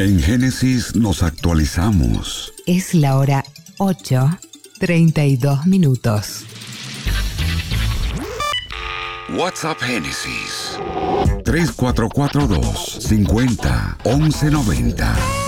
En Génesis nos actualizamos. Es la hora 8:32. WhatsApp Génesis 3442 50 1190.